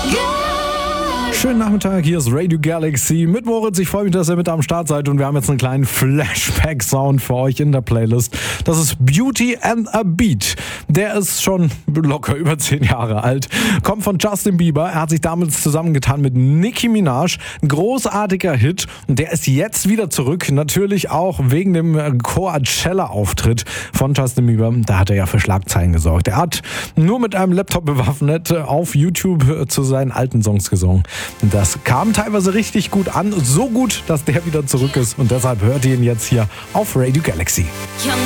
Schönen Nachmittag, hier ist Radio Galaxy mit Moritz. Ich freue mich, dass ihr mit am Start seid und wir haben jetzt einen kleinen Flashback-Sound für euch in der Playlist. Das ist Beauty and a Beat. Der ist schon locker über 10 Jahre alt. Kommt von Justin Bieber. Er hat sich damals zusammengetan mit Nicki Minaj. Ein großartiger Hit und der ist jetzt wieder zurück. Natürlich auch wegen dem Coachella-Auftritt von Justin Bieber. Da hat er ja für Schlagzeilen gesorgt. Er hat nur mit einem Laptop bewaffnet auf YouTube zu seinen alten Songs gesungen. Das kam teilweise richtig gut an, so gut, dass der wieder zurück ist und deshalb hört ihr ihn jetzt hier auf Radio Galaxy. Young